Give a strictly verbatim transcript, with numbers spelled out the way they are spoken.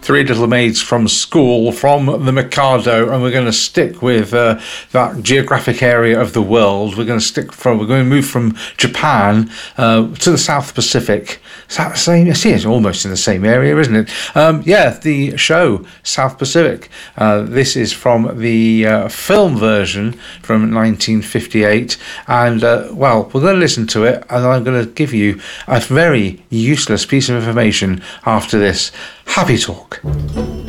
Three Little Maids from School from the Mikado, and we're going to stick with uh, that geographic area of the world. We're going to stick from, we're going to move from Japan uh, to the South Pacific. Is that the same? See, it's almost in the same area, isn't it? Um, yeah, the show South Pacific. Uh, this is from the uh, film version from nineteen fifty-eight, and uh, well, we're going to listen to it, and I'm going to give you a very useless piece of information after this. Happy talk.